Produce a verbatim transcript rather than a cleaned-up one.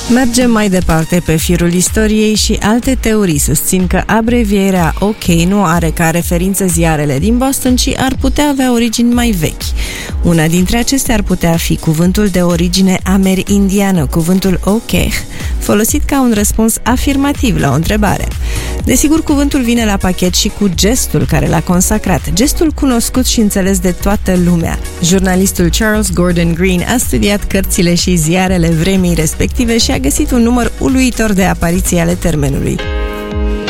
Mergem mai departe pe firul istoriei și alte teorii susțin că abrevierea OK nu are ca referință ziarele din Boston, ci ar putea avea origini mai vechi. Una dintre acestea ar putea fi cuvântul de origine amerindiană, cuvântul OK, folosit ca un răspuns afirmativ la o întrebare. Desigur, cuvântul vine la pachet și cu gestul care l-a consacrat, gestul cunoscut și înțeles de toată lumea. Jurnalistul Charles Gordon Green a studiat cărțile și ziarele vremii respective și a găsit un număr uluitor de apariții ale termenului.